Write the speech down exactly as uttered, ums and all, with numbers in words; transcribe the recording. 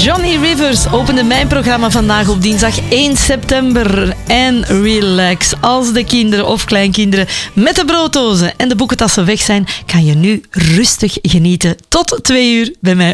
Johnny Rivers opende mijn programma vandaag op dinsdag één september. En relax. Als de kinderen of kleinkinderen met de brooddozen en de boekentassen weg zijn, kan je nu rustig genieten tot twee uur bij mij